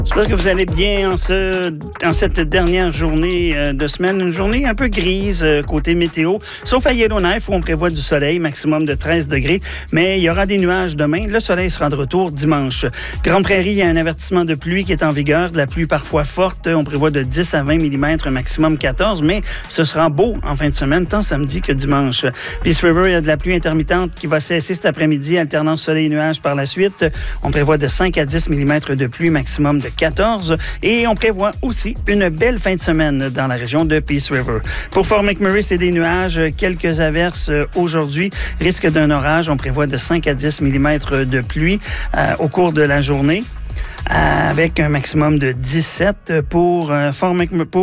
J'espère que vous allez bien en cette dernière journée de semaine. Une journée un peu grise côté météo, sauf à Yellowknife où on prévoit du soleil, maximum de 13 degrés. Mais il y aura des nuages demain. Le soleil sera de retour dimanche. Grande Prairie, il y a un avertissement de pluie qui est en vigueur. De la pluie parfois forte. On prévoit de 10 à 20 mm, maximum 14. Mais ce sera beau en fin de semaine, tant samedi que dimanche. Peace River, il y a de la pluie intermittente qui va cesser cet après-midi. Alternance soleil et nuages par la suite. On prévoit de 5 à 10 mm de pluie, maximum de 14. Et on prévoit aussi une belle fin de semaine dans la région de Peace River. Pour Fort McMurray, c'est des nuages, quelques averses aujourd'hui. Risque d'un orage, on prévoit de 5 à 10 mm de pluie au cours de la journée. Avec un maximum de 17 pour la fin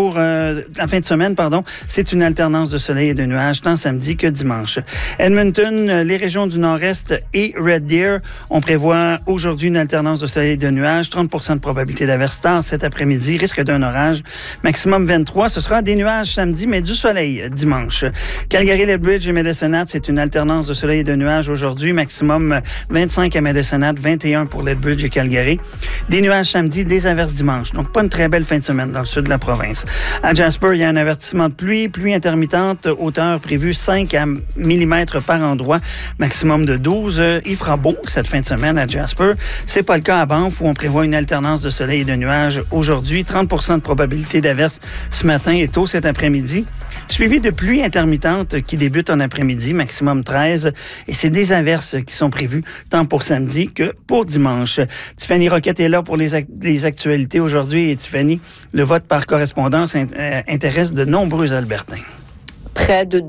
de semaine, c'est une alternance de soleil et de nuages tant samedi que dimanche. Edmonton, les régions du nord-est et Red Deer, on prévoit aujourd'hui une alternance de soleil et de nuages, 30% de probabilité d'averse tard cet après-midi, risque d'un orage, maximum 23. Ce sera des nuages samedi, mais du soleil dimanche. Calgary, Lethbridge et Medicine Hat, c'est une alternance de soleil et de nuages aujourd'hui, maximum 25 à Medicine Hat, 21 pour Lethbridge et Calgary. Des nuages samedi, des averses dimanche. Donc, pas une très belle fin de semaine dans le sud de la province. À Jasper, il y a un avertissement de pluie intermittente, hauteur prévue 5 mm par endroit, maximum de 12. Il fera beau cette fin de semaine à Jasper. C'est pas le cas à Banff où on prévoit une alternance de soleil et de nuages aujourd'hui. 30% de probabilité d'averse ce matin et tôt cet après-midi. Suivi de pluie intermittente qui débute en après-midi, maximum 13. Et c'est des averses qui sont prévues tant pour samedi que pour dimanche. Tiffany Roquette est là pour les actualités aujourd'hui. Et Tiffany, le vote par correspondance intéresse de nombreux Albertains. Près de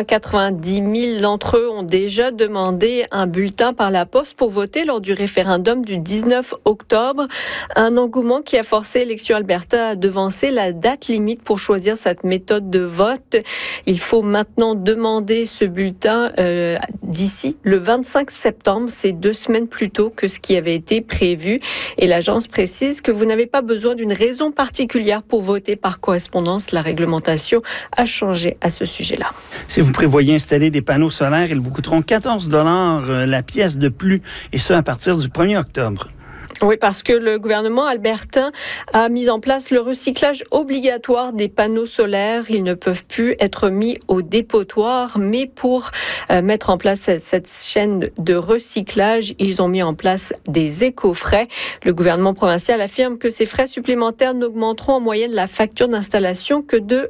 290 000 d'entre eux ont déjà demandé un bulletin par la poste pour voter lors du référendum du 19 octobre. Un engouement qui a forcé Élections Alberta à devancer la date limite pour choisir cette méthode de vote. Il faut maintenant demander ce bulletin d'ici le 25 septembre. C'est 2 semaines plus tôt que ce qui avait été prévu. Et l'agence précise que vous n'avez pas besoin d'une raison particulière pour voter par correspondance. La réglementation a changé à ce sujet. Si vous prévoyez installer des panneaux solaires, ils vous coûteront 14 $ la pièce de plus, et ce à partir du 1er octobre. Oui, parce que le gouvernement albertain a mis en place le recyclage obligatoire des panneaux solaires. Ils ne peuvent plus être mis au dépotoir, mais pour mettre en place cette chaîne de recyclage, ils ont mis en place des éco-frais. Le gouvernement provincial affirme que ces frais supplémentaires n'augmenteront en moyenne la facture d'installation que de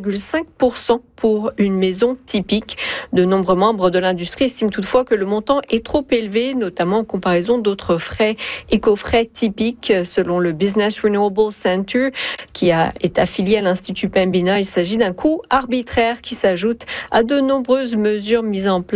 1,5% pour une maison typique. De nombreux membres de l'industrie estiment toutefois que le montant est trop élevé, notamment en comparaison d'autres frais éco-frais typiques. Selon le Business Renewable Center, qui est affilié à l'Institut Pembina, il s'agit d'un coût arbitraire qui s'ajoute à de nombreuses mesures mises en place